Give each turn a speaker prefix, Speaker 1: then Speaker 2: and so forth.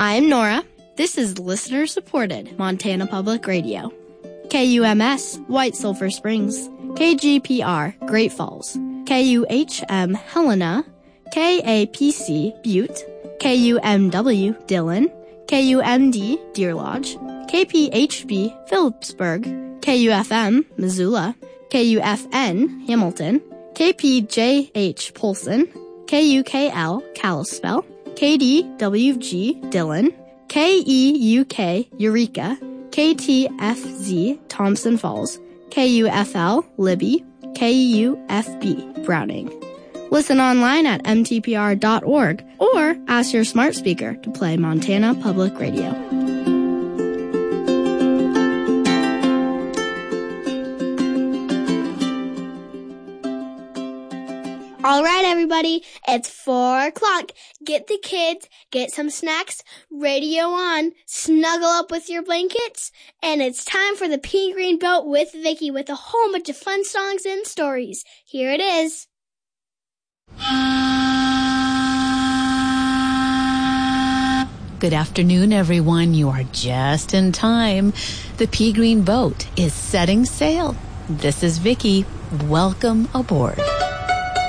Speaker 1: I'm Nora. This is listener-supported Montana Public Radio. KUMS, White Sulphur Springs. KGPR, Great Falls. KUHM, Helena. KAPC, Butte. KUMW, Dillon. KUMD, Deer Lodge. KPHB, Phillipsburg. KUFM, Missoula. KUFN, Hamilton. KPJH, Polson. KUKL, Kalispell. KDWG, Dillon. KEUK, Eureka. KTFZ, Thompson Falls. KUFL, Libby. KUFB, Browning. Listen online at mtpr.org or ask your smart speaker to play Montana Public Radio. All right, everybody, it's 4 o'clock. Get the kids, get some snacks, radio on, snuggle up with your blankets, and it's time for the Pea Green Boat with Vicky with a whole bunch of fun songs and stories. Here it is.
Speaker 2: Good afternoon, everyone. You are just in time. The Pea Green Boat is setting sail. This is Vicky. Welcome aboard.